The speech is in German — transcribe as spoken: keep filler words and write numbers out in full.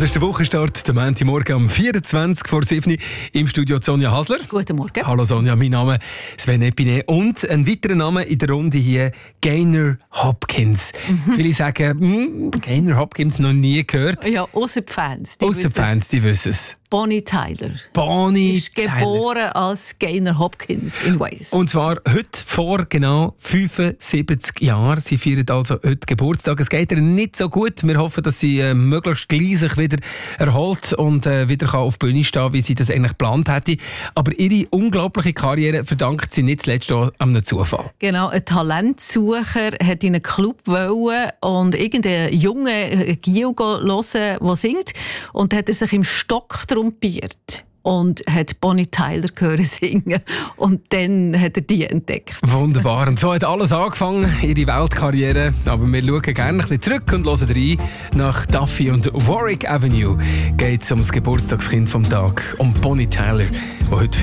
das ist der Wochenstart, der Montagmorgen um vierundzwanzig vor sieben im Studio Sonja Hasler. Guten Morgen. Hallo Sonja, mein Name ist Sven Epinet und ein weiterer Name in der Runde hier, Gaynor Hopkins. Mhm. Viele sagen, hm, Gaynor Hopkins noch nie gehört. Ja, außer die Fans. Außer die Fans, die wissen es. Bonnie Tyler. Bonnie ist geboren Tyler. Als Gaynor Hopkins in Wales. Und zwar heute vor genau fünfundsiebzig Jahren. Sie feiert also heute Geburtstag. Es geht ihr nicht so gut. Wir hoffen, dass sie äh, möglichst gleich sich wieder erholt und äh, wieder kann auf die Bühne stehen, wie sie das eigentlich geplant hätte. Aber ihre unglaubliche Karriere verdankt sie nicht zuletzt auch einem Zufall. Genau, ein Talentsucher hat in einen Club wollen und irgendeinen jungen Gio hören, der singt. Und hat er sich im Stock trompiert und hat Bonnie Tyler hören singen. Und dann hat er die entdeckt. Wunderbar. Und so hat alles angefangen, ihre Weltkarriere. Aber wir schauen gerne ein bisschen zurück und hören rein. Nach Duffy und Warwick Avenue geht es um das Geburtstagskind vom Tag, um Bonnie Tyler, die heute